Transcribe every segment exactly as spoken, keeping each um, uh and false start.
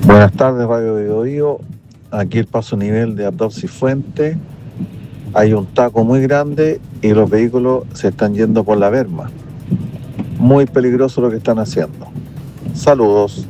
Buenas tardes, Radio Bio Bio. Aquí el paso nivel de Abdón Cifuentes. Hay un taco muy grande y los vehículos se están yendo por la berma. Muy peligroso lo que están haciendo. Saludos.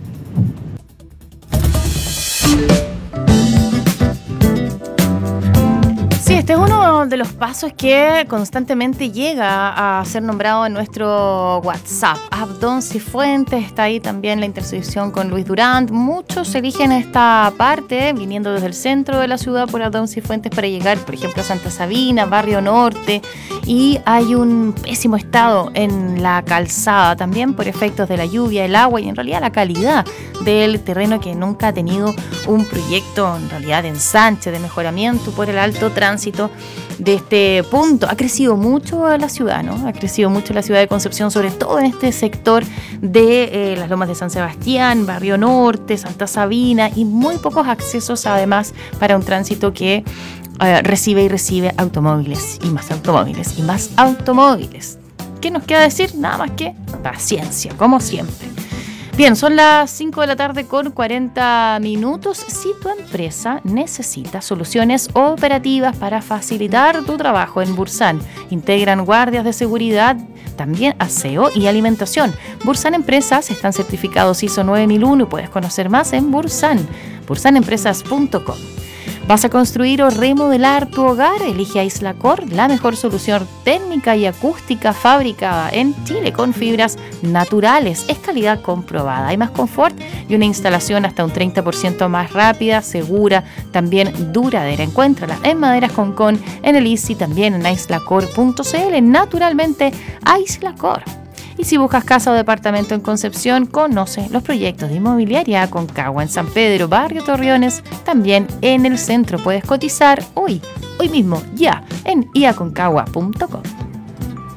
Sí, este es uno de los pasos que constantemente llega a ser nombrado en nuestro WhatsApp. Abdón Cifuentes, está ahí también la intersección con Luis Durán. Muchos eligen esta parte, viniendo desde el centro de la ciudad por Abdón Cifuentes para llegar, por ejemplo, a Santa Sabina, Barrio Norte. Y hay un pésimo estado en la calzada, también por efectos de la lluvia, el agua y en realidad la calidad del terreno, que nunca ha tenido un proyecto en realidad de ensanche, de mejoramiento por el alto tránsito de este punto. Ha crecido mucho la ciudad, ¿no? Ha crecido mucho la ciudad de Concepción, sobre todo en este sector de eh, las Lomas de San Sebastián, Barrio Norte, Santa Sabina, y muy pocos accesos además para un tránsito que eh, recibe y recibe automóviles y más automóviles y más automóviles. ¿Qué nos queda decir? Nada más que paciencia, como siempre. Bien, son las cinco de la tarde con cuarenta minutos. Si tu empresa necesita soluciones operativas para facilitar tu trabajo en Bursan, integran guardias de seguridad, también aseo y alimentación. Bursan Empresas están certificados I S O nueve mil uno y puedes conocer más en Bursan, bursan empresas punto com. ¿Vas a construir o remodelar tu hogar? Elige Aislacor, la mejor solución térmica y acústica fabricada en Chile con fibras naturales. Es calidad comprobada. Hay más confort y una instalación hasta un treinta por ciento más rápida, segura, también duradera. Encuéntrala en Maderas Concón, en el I C I, también en aislacor punto c l. Naturalmente, Aislacor. Y si buscas casa o departamento en Concepción, conoce los proyectos de inmobiliaria Aconcagua en San Pedro, Barrio Torreones, también en el centro. Puedes cotizar hoy, hoy mismo, ya, en i aconcagua punto com.